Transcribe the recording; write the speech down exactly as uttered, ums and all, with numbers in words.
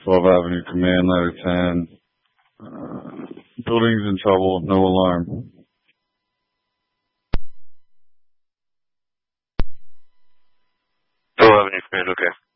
twelve Avenue, command ladder ten. Uh, building's in trouble, no alarm. twelve Avenue, command, okay.